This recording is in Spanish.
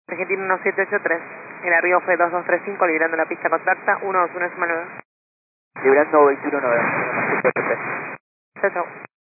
Argentina 1783, el arribo fue 2235, liberando la pista contacta, 121,9. Liberando 21,9. Chao, chao.